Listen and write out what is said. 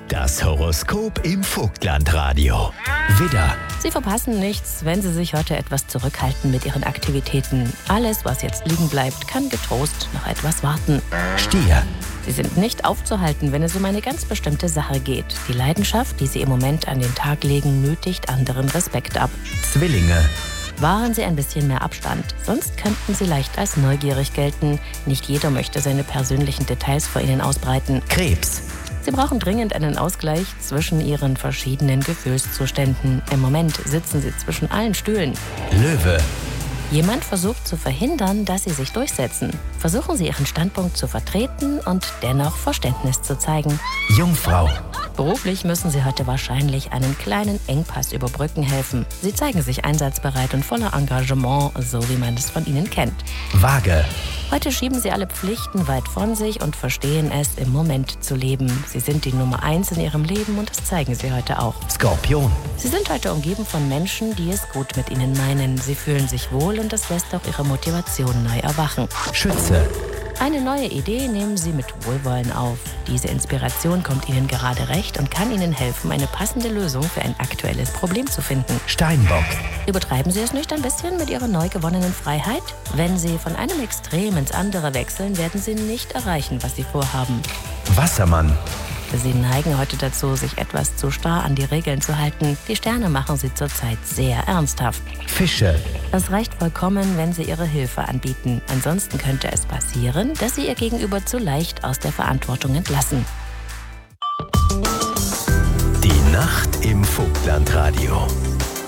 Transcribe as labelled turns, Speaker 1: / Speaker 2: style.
Speaker 1: Das Horoskop im Vogtlandradio. Widder,
Speaker 2: Sie verpassen nichts, wenn Sie sich heute etwas zurückhalten mit Ihren Aktivitäten. Alles, was jetzt liegen bleibt, kann getrost noch etwas warten.
Speaker 1: Stier,
Speaker 2: Sie sind nicht aufzuhalten, wenn es um eine ganz bestimmte Sache geht. Die Leidenschaft, die Sie im Moment an den Tag legen, nötigt anderen Respekt ab.
Speaker 1: Zwillinge,
Speaker 2: Wahren Sie ein bisschen mehr Abstand, sonst könnten Sie leicht als neugierig gelten. Nicht jeder möchte seine persönlichen Details vor Ihnen ausbreiten.
Speaker 1: Krebs,
Speaker 2: Sie brauchen dringend einen Ausgleich zwischen Ihren verschiedenen Gefühlszuständen. Im Moment sitzen Sie zwischen allen Stühlen.
Speaker 1: Löwe,
Speaker 2: Jemand versucht zu verhindern, dass Sie sich durchsetzen. Versuchen Sie, Ihren Standpunkt zu vertreten und dennoch Verständnis zu zeigen.
Speaker 1: Jungfrau,
Speaker 2: Beruflich müssen Sie heute wahrscheinlich einen kleinen Engpass überbrücken helfen. Sie zeigen sich einsatzbereit und voller Engagement, so wie man es von Ihnen kennt.
Speaker 1: Waage,
Speaker 2: Heute schieben Sie alle Pflichten weit von sich und verstehen es, im Moment zu leben. Sie sind die Nummer 1 in Ihrem Leben und das zeigen Sie heute auch.
Speaker 1: Skorpion,
Speaker 2: Sie sind heute umgeben von Menschen, die es gut mit Ihnen meinen. Sie fühlen sich wohl und das lässt auch Ihre Motivation neu erwachen.
Speaker 1: Schütze,
Speaker 2: Eine neue Idee nehmen Sie mit Wohlwollen auf. Diese Inspiration kommt Ihnen gerade recht und kann Ihnen helfen, eine passende Lösung für ein aktuelles Problem zu finden.
Speaker 1: Steinbock,
Speaker 2: Übertreiben Sie es nicht ein bisschen mit Ihrer neu gewonnenen Freiheit? Wenn Sie von einem Extrem ins andere wechseln, werden Sie nicht erreichen, was Sie vorhaben.
Speaker 1: Wassermann,
Speaker 2: Sie neigen heute dazu, sich etwas zu starr an die Regeln zu halten. Die Sterne machen Sie zurzeit sehr ernsthaft.
Speaker 1: Fische,
Speaker 2: Es reicht vollkommen, wenn Sie Ihre Hilfe anbieten. Ansonsten könnte es passieren, dass Sie Ihr Gegenüber zu leicht aus der Verantwortung entlassen.
Speaker 1: die Nacht im Vogtlandradio.